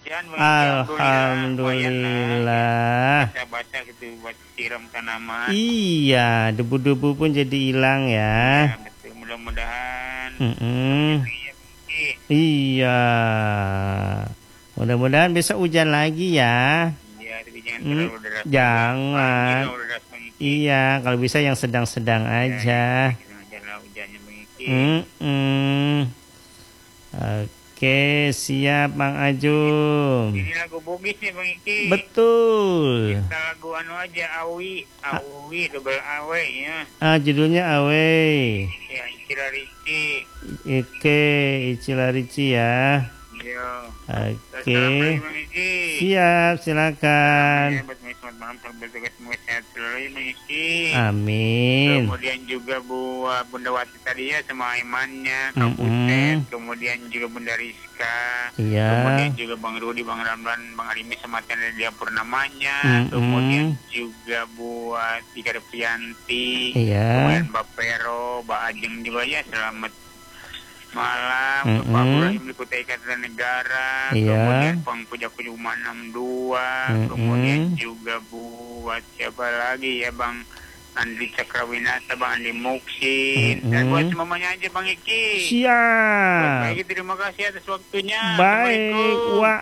hujan Bang Iki. Alhamdulillah. Basah-basah gitu buat siram tanaman. Iya, debu-debu pun jadi hilang ya. Ya, betul. Mudah-mudahan. Mm-mm. Iya, Bang Iki. Iya. Mudah-mudahan besok hujan lagi ya. Iya, tapi jangan terlalu deras. Jangan. Terlalu deras Bang Iki. Iya, kalau bisa yang sedang-sedang aja. Janganlah hujannya Bang Iki. Oke, siap Mang Ajung. Ini lagu Bugis nih Bang Iki. Betul. Kita lagu anu aja Awi, double Awe ya. Judulnya Awe. Ya, Ichira Ricci. Oke, Ichira Ricci ya. Iya. Oke. Bang Iki. Siap, silakan. Selamat malam, selamat bertugas, semoga sehat selalu ya Bang Iki. Amin. Kemudian juga buat Bunda Wati tadi ya sama imannya, Kak Butet, kemudian juga Bunda Rizka, Iya. kemudian juga Bang Rudi, Bang Ramlan, Bang Arimi sama Dia Purnamanya, kemudian juga buat Tika Devianti, Iya. kemudian Mbak Pero, Mbak Ajeng juga ya, selamat malam, Pak Ibrahim di Kutai Kartanegara, kemudian Bang Puja Kujuma 62, kemudian juga buat siapa lagi ya Bang Andri Cakrawinata, Bang Andi Muksin, dan buat semuanya aja Bang Iki. Siap. Baik, terima kasih atas waktunya. Baik,